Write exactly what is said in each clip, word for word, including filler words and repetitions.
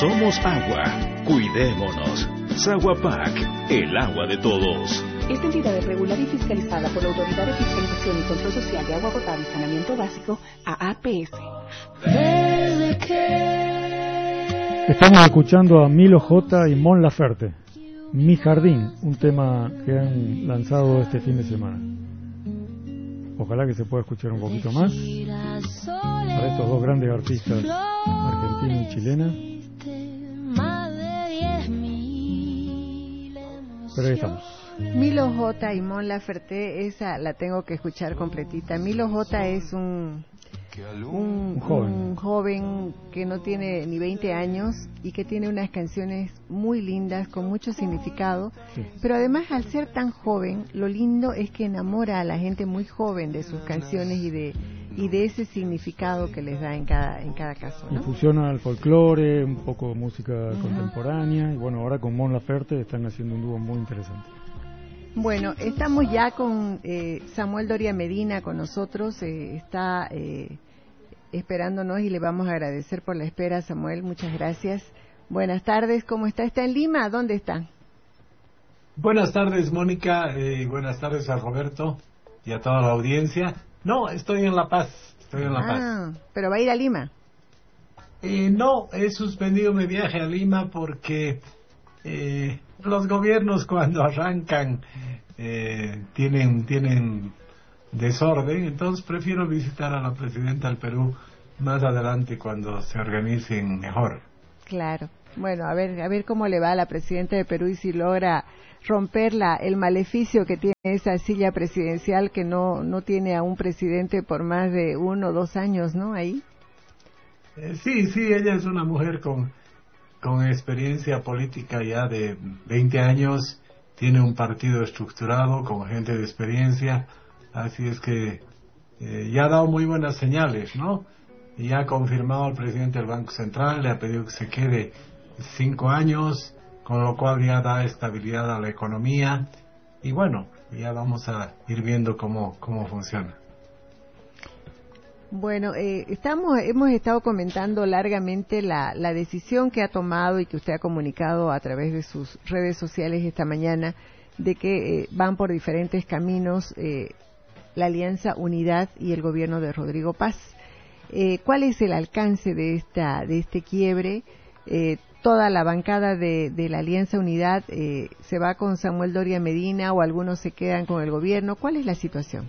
Somos agua. Cuidémonos. Saguapac, el agua de todos. Esta entidad es regulada y fiscalizada por la Autoridad de Fiscalización y Control Social de Agua Potable y Saneamiento Básico, A A P S. Estamos escuchando a Milo J y Mon Laferte, Mi Jardín, un tema que han lanzado este fin de semana. Ojalá que se pueda escuchar un poquito más para estos dos grandes artistas, argentina y chilena. Pero ahí estamos. Milo J y Mon Laferte, esa la tengo que escuchar completita. Milo J es un, un, un, joven. un joven que no tiene ni veinte años y que tiene unas canciones muy lindas, con mucho significado. Sí. Pero además, al ser tan joven, lo lindo es que enamora a la gente muy joven de sus canciones y de y de ese significado que les da en cada en cada caso, ¿no? Y fusiona el folclore, un poco de música uh-huh. contemporánea, y bueno, ahora con Mon Laferte están haciendo un dúo muy interesante. Bueno, estamos ya con eh, Samuel Doria Medina con nosotros, eh, está eh, esperándonos y le vamos a agradecer por la espera, Samuel, muchas gracias. Buenas tardes, ¿cómo está? ¿Está en Lima? ¿Dónde está? Buenas tardes, Mónica, eh, buenas tardes a Roberto y a toda la audiencia. No, estoy en La Paz, estoy en La ah, Paz. ¿Pero va a ir a Lima? Eh, no, he suspendido mi viaje a Lima porque eh, los gobiernos cuando arrancan eh, tienen tienen desorden, entonces prefiero visitar a la presidenta del Perú más adelante cuando se organicen mejor. Claro. Bueno, a ver, a ver cómo le va a la presidenta de Perú y si logra romper la, el maleficio que tiene esa silla presidencial que no no tiene a un presidente por más de uno o dos años, ¿no? Ahí. Eh, sí, sí, ella es una mujer con con experiencia política ya de veinte años, tiene un partido estructurado con gente de experiencia, así es que eh, ya ha dado muy buenas señales, ¿no? Y ha confirmado al presidente del Banco Central, le ha pedido que se quede cinco años, con lo cual ya da estabilidad a la economía y bueno, ya vamos a ir viendo cómo cómo funciona. Bueno, eh, estamos hemos estado comentando largamente la, la decisión que ha tomado y que usted ha comunicado a través de sus redes sociales esta mañana de que eh, van por diferentes caminos eh, la Alianza Unidad y el gobierno de Rodrigo Paz. Eh, ¿Cuál es el alcance de esta de este quiebre? Eh, toda la bancada de, de la Alianza Unidad eh, se va con Samuel Doria Medina o algunos se quedan con el gobierno. ¿Cuál es la situación?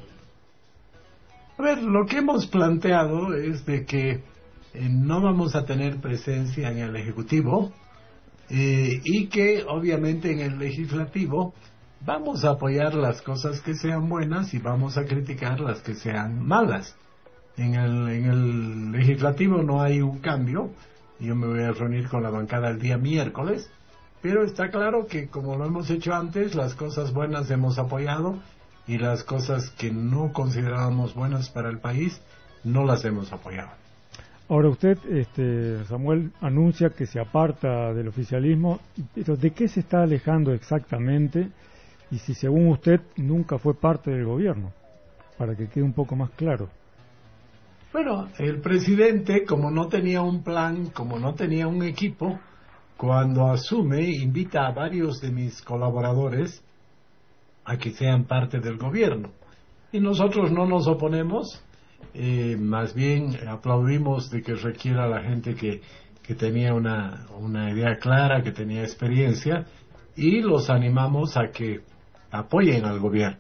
A ver, lo que hemos planteado es de que eh, no vamos a tener presencia en el Ejecutivo eh, y que obviamente en el Legislativo vamos a apoyar las cosas que sean buenas y vamos a criticar las que sean malas. En el, en el Legislativo no hay un cambio. Yo me voy a reunir con la bancada el día miércoles, pero está claro que como lo hemos hecho antes, las cosas buenas hemos apoyado y las cosas que no considerábamos buenas para el país no las hemos apoyado. Ahora usted, este, Samuel, anuncia que se aparta del oficialismo, pero ¿de qué se está alejando exactamente? Y si según usted nunca fue parte del gobierno, para que quede un poco más claro. Bueno, el presidente, como no tenía un plan, como no tenía un equipo, cuando asume, invita a varios de mis colaboradores a que sean parte del gobierno. Y nosotros no nos oponemos, eh, más bien aplaudimos de que requiera la gente que, que tenía una, una idea clara, que tenía experiencia, y los animamos a que apoyen al gobierno.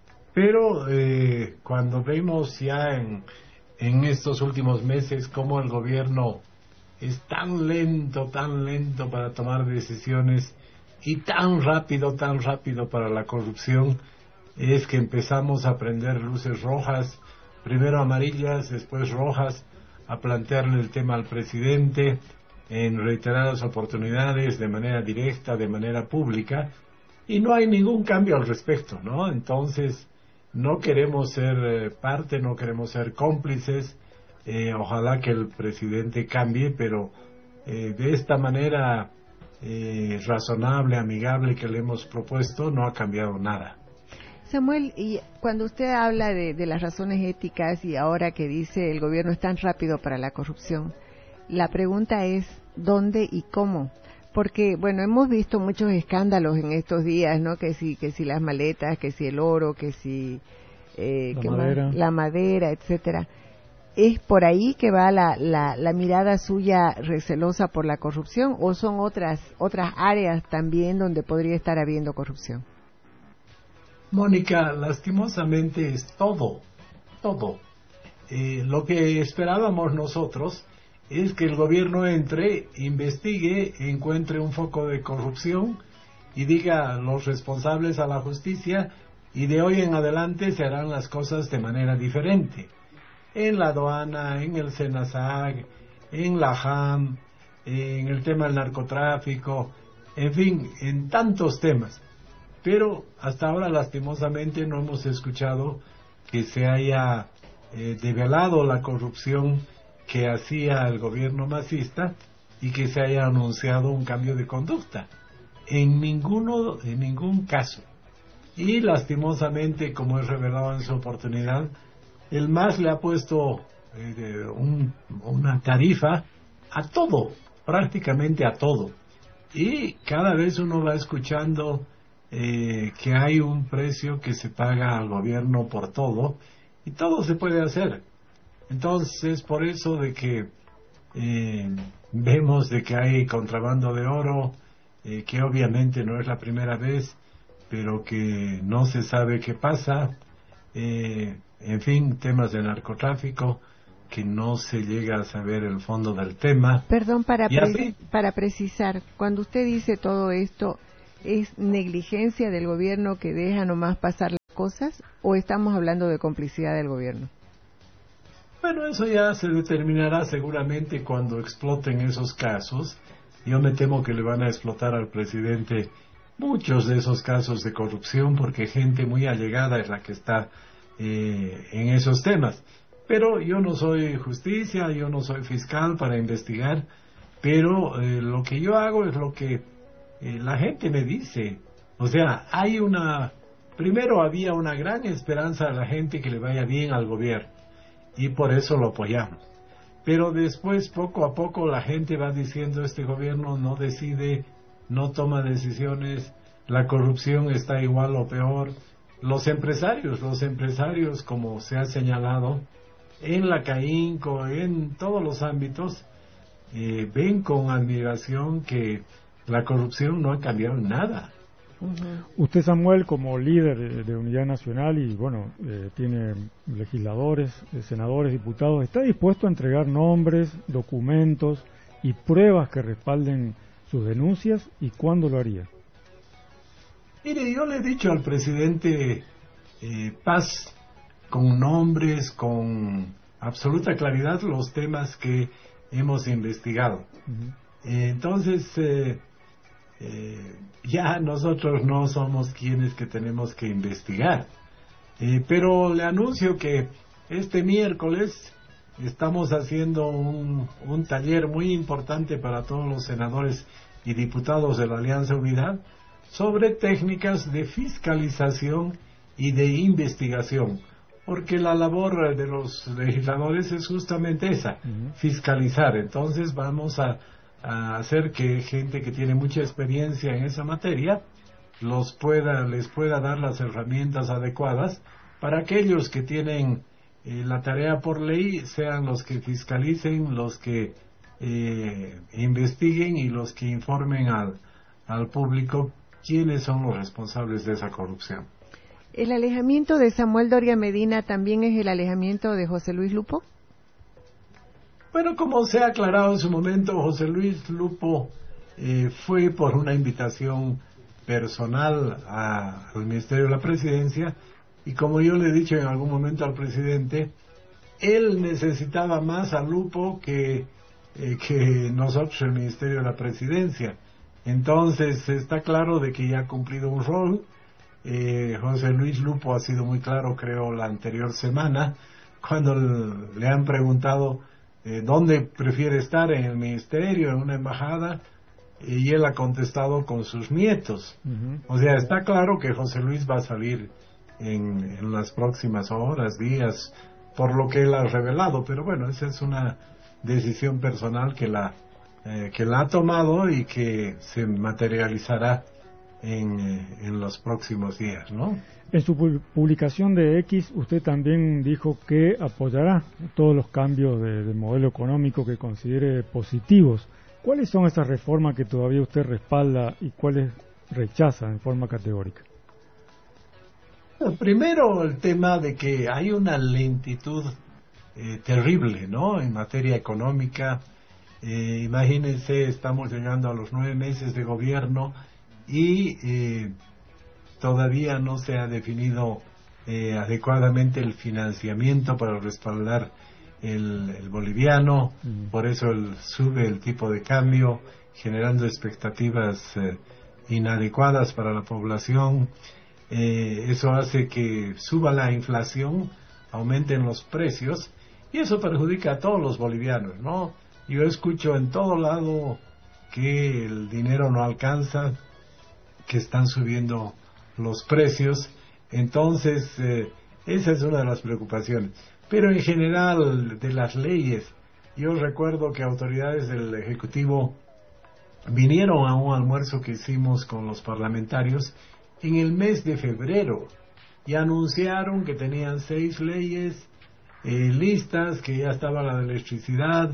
Pero eh, cuando vemos ya en... en estos últimos meses cómo el gobierno es tan lento, tan lento para tomar decisiones y tan rápido, tan rápido para la corrupción, es que empezamos a prender luces rojas, primero amarillas, después rojas, a plantearle el tema al presidente en reiteradas oportunidades, de manera directa, de manera pública, y no hay ningún cambio al respecto, ¿no? Entonces, no queremos ser eh, parte, no queremos ser cómplices, eh, ojalá que el presidente cambie, pero eh, de esta manera eh, razonable, amigable que le hemos propuesto, no ha cambiado nada. Samuel, y cuando usted habla de, de las razones éticas y ahora que dice el gobierno es tan rápido para la corrupción, La pregunta es ¿dónde y cómo? Porque, bueno, hemos visto muchos escándalos en estos días, ¿no? Que si, que si las maletas, que si el oro, que si eh, la, ¿qué madera. Más? la madera, etcétera. ¿Es por ahí que va la, la, la mirada suya recelosa por la corrupción o son otras otras áreas también donde podría estar habiendo corrupción? Mónica, lastimosamente es todo, todo. Eh, lo que esperábamos nosotros es que el gobierno entre, investigue, encuentre un foco de corrupción y diga a los responsables a la justicia y de hoy en adelante se harán las cosas de manera diferente. En la aduana, en el SENASAC, en la J A M, en el tema del narcotráfico, en fin, en tantos temas. Pero hasta ahora lastimosamente no hemos escuchado que se haya eh, develado la corrupción que hacía el gobierno masista y que se haya anunciado un cambio de conducta. En ninguno, en ningún caso. Y lastimosamente, como es revelado en su oportunidad, el M A S le ha puesto eh, un, una tarifa a todo, prácticamente a todo. Y cada vez uno va escuchando eh, que hay un precio que se paga al gobierno por todo, y todo se puede hacer. Entonces, por eso de que eh, vemos de que hay contrabando de oro, eh, que obviamente no es la primera vez, pero que no se sabe qué pasa, eh, en fin, temas de narcotráfico, que no se llega a saber el fondo del tema. Perdón, para, pre así, para precisar, cuando usted dice todo esto, ¿es negligencia del gobierno que deja nomás pasar las cosas o estamos hablando de complicidad del gobierno? Bueno, eso ya se determinará seguramente cuando exploten esos casos. Yo me temo que le van a explotar al presidente muchos de esos casos de corrupción porque gente muy allegada es la que está eh, en esos temas. Pero yo no soy justicia, yo no soy fiscal para investigar, pero eh, lo que yo hago es lo que eh, la gente me dice. O sea, hay una... Primero había una gran esperanza a la gente que le vaya bien al gobierno y por eso lo apoyamos. Pero después, poco a poco, la gente va diciendo este gobierno no decide, no toma decisiones, la corrupción está igual o peor. Los empresarios, los empresarios, como se ha señalado, en la CAINCO, en todos los ámbitos, eh, ven con admiración que la corrupción no ha cambiado en nada. Uh-huh. Usted, Samuel, como líder de, de Unidad Nacional y, bueno, eh, tiene legisladores, eh, senadores, diputados, ¿está dispuesto a entregar nombres, documentos y pruebas que respalden sus denuncias y cuándo lo haría? Mire, yo le he dicho al presidente eh, Paz con nombres, con absoluta claridad los temas que hemos investigado. Uh-huh. eh, entonces eh, eh, ya nosotros no somos quienes que tenemos que investigar, eh, pero le anuncio que este miércoles estamos haciendo un, un taller muy importante para todos los senadores y diputados de la Alianza Unidad sobre técnicas de fiscalización y de investigación, porque la labor de los legisladores es justamente esa, uh-huh. fiscalizar. Entonces vamos a, a hacer que gente que tiene mucha experiencia en esa materia los pueda, les pueda dar las herramientas adecuadas para aquellos que tienen eh, la tarea por ley sean los que fiscalicen, los que eh, investiguen y los que informen al, al público quiénes son los responsables de esa corrupción. ¿El alejamiento de Samuel Doria Medina también es el alejamiento de José Luis Lupo? Bueno, como se ha aclarado en su momento, José Luis Lupo eh, fue por una invitación personal a, al Ministerio de la Presidencia y como yo le he dicho en algún momento al presidente, él necesitaba más a Lupo que, eh, que nosotros el Ministerio de la Presidencia. Entonces está claro de que ya ha cumplido un rol. Eh, José Luis Lupo ha sido muy claro, creo, la anterior semana, cuando le han preguntado eh, dónde prefiere estar, en el ministerio, en una embajada, y él ha contestado con sus nietos. Uh-huh. O sea, está claro que José Luis va a salir en, en las próximas horas, días, por lo que él ha revelado, pero bueno, esa es una decisión personal que la eh, que la ha tomado y que se materializará en, eh, en los próximos días, ¿no? En su publicación de X, usted también dijo que apoyará todos los cambios de, de modelo económico que considere positivos. ¿Cuáles son esas reformas que todavía usted respalda y cuáles rechaza en forma categórica? Primero, el tema de que hay una lentitud eh, terrible, ¿no?, en materia económica. Eh, imagínense, estamos llegando a los nueve meses de gobierno y eh, todavía no se ha definido eh, adecuadamente el financiamiento para respaldar el, el boliviano. Mm. Por eso el, sube el tipo de cambio, generando expectativas eh, inadecuadas para la población. Eh, eso hace que suba la inflación, aumenten los precios, y eso perjudica a todos los bolivianos, ¿no? Yo escucho en todo lado que el dinero no alcanza, que están subiendo los precios. Entonces eh, esa es una de las preocupaciones. Pero en general, de las leyes, yo recuerdo que autoridades del Ejecutivo vinieron a un almuerzo que hicimos con los parlamentarios en el mes de febrero y anunciaron que tenían seis leyes eh, listas, que ya estaba la de electricidad,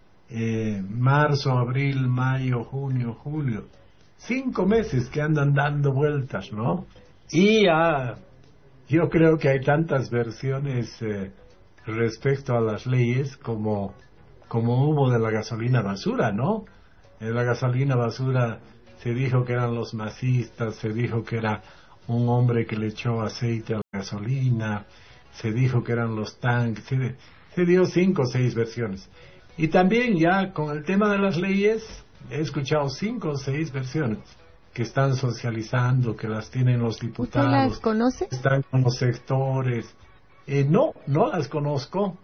eh, marzo, abril, mayo, junio, julio, cinco meses que andan dando vueltas, ¿no? Y ah, yo creo que hay tantas versiones eh, respecto a las leyes como, como hubo de la gasolina basura, ¿no? En la gasolina basura se dijo que eran los masistas, se dijo que era un hombre que le echó aceite a la gasolina, se dijo que eran los tanques, se, se dio cinco o seis versiones. Y también ya con el tema de las leyes, he escuchado cinco o seis versiones que están socializando, que las tienen los diputados. ¿Usted las conoce? Están con los sectores. Eh, no, no las conozco.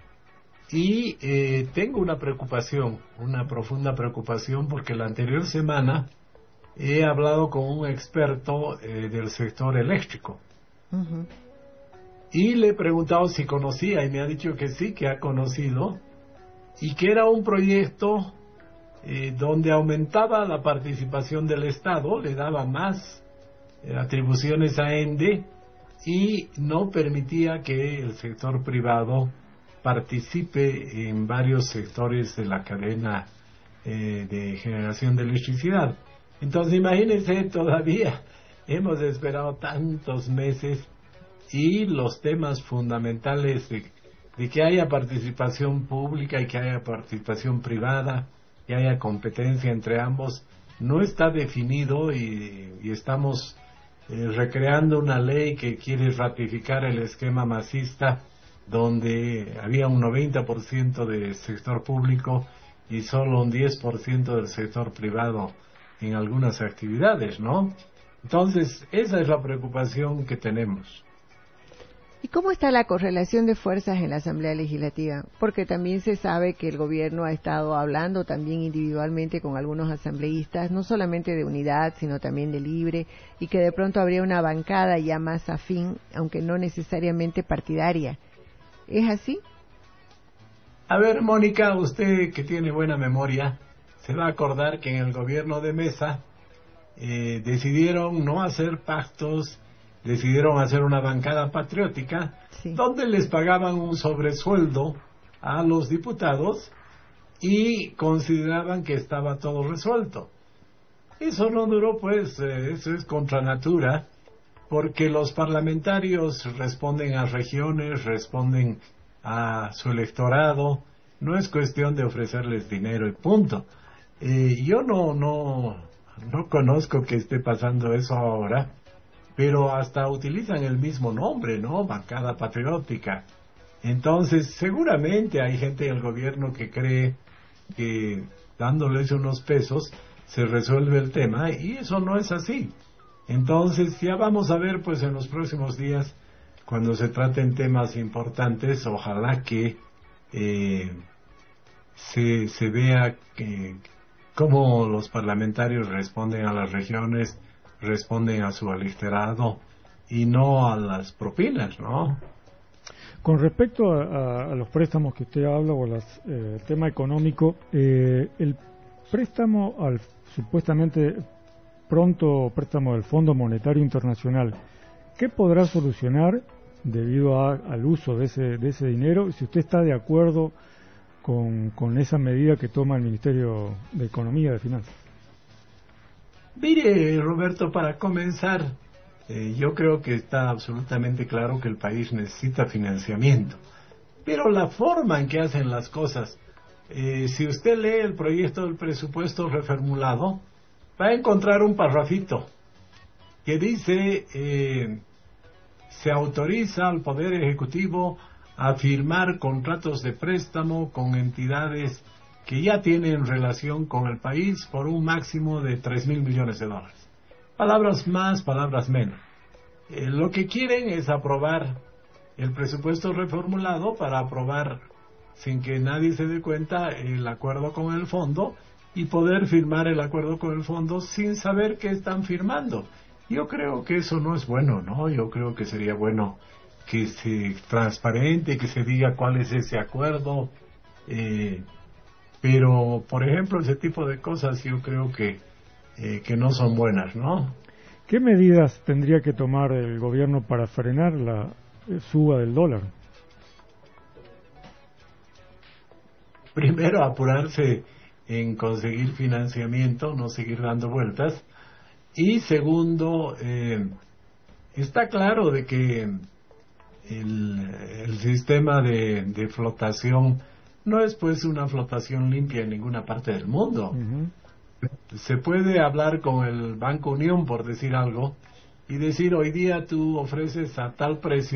Y eh, tengo una preocupación, una profunda preocupación, porque la anterior semana he hablado con un experto eh, del sector eléctrico. Uh-huh. Y le he preguntado si conocía, y me ha dicho que sí, que ha conocido, y que era un proyecto eh, donde aumentaba la participación del Estado, le daba más eh, atribuciones a ENDE, y no permitía que el sector privado participe en varios sectores de la cadena eh, de generación de electricidad. Entonces imagínense, todavía hemos esperado tantos meses y los temas fundamentales de, de que haya participación pública y que haya participación privada, que haya competencia entre ambos, no está definido, y, y estamos eh, recreando una ley que quiere ratificar el esquema masista, donde había un noventa por ciento del sector público y solo un diez por ciento del sector privado en algunas actividades, ¿no? Entonces, esa es la preocupación que tenemos. ¿Y cómo está la correlación de fuerzas en la Asamblea Legislativa? Porque también se sabe que el gobierno ha estado hablando también individualmente con algunos asambleístas, no solamente de unidad, sino también de libre, y que de pronto habría una bancada ya más afín, aunque no necesariamente partidaria. ¿Es así? A ver, Mónica, usted que tiene buena memoria, se va a acordar que en el gobierno de Mesa eh, decidieron no hacer pactos, decidieron hacer una bancada patriótica, sí, donde les pagaban un sobresueldo a los diputados y consideraban que estaba todo resuelto. Eso no duró, pues, eh, eso es contra natura, porque los parlamentarios responden a regiones, responden a su electorado, no es cuestión de ofrecerles dinero y punto. Eh, yo no, no, no conozco que esté pasando eso ahora, pero hasta utilizan el mismo nombre, ¿no? Bancada patriótica. Entonces, seguramente hay gente en el gobierno que cree que dándoles unos pesos se resuelve el tema, y eso no es así. Entonces, ya vamos a ver, pues, en los próximos días, cuando se traten temas importantes, ojalá que eh, se, se vea que cómo los parlamentarios responden a las regiones, responden a su electorado y no a las propinas, ¿no? Con respecto a, a, a los préstamos que usted habla o el eh, tema económico, eh, el préstamo al supuestamente pronto préstamo del Fondo Monetario Internacional, ¿qué podrá solucionar debido a, al uso de ese, de ese dinero? Si usted está de acuerdo con, con esa medida que toma el Ministerio de Economía y de Finanzas. Mire, Roberto, para comenzar, eh, yo creo que está absolutamente claro que el país necesita financiamiento. Pero la forma en que hacen las cosas, eh, si usted lee el proyecto del presupuesto reformulado, va a encontrar un parrafito que dice, eh, se autoriza al Poder Ejecutivo a firmar contratos de préstamo con entidades que ya tienen relación con el país por un máximo de tres mil millones de dólares. Palabras más, palabras menos. Eh, lo que quieren es aprobar el presupuesto reformulado para aprobar, sin que nadie se dé cuenta, el acuerdo con el fondo y poder firmar el acuerdo con el fondo sin saber qué están firmando. Yo creo que eso no es bueno, ¿no? Yo creo que sería bueno que se transparente, que se diga cuál es ese acuerdo, eh, pero, por ejemplo, ese tipo de cosas yo creo que, eh, que no son buenas, ¿no? ¿Qué medidas tendría que tomar el gobierno para frenar la suba del dólar? Primero, apurarse en conseguir financiamiento, no seguir dando vueltas. Y segundo, eh, está claro de que el, el sistema de, de flotación no es pues una flotación limpia en ninguna parte del mundo. Uh-huh. Se puede hablar con el Banco Unión, por decir algo, y decir, hoy día tú ofreces a tal precio